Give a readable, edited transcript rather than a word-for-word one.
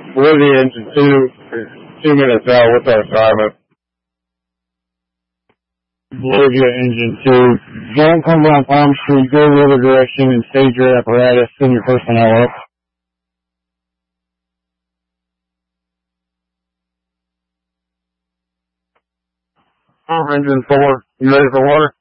Bolivia engine 2 minutes out. What's our assignment? Bolivia engine 2. Don't come down Palm Street. Go the other direction and stage your apparatus. Send your personnel up. Engine 4. You ready for water?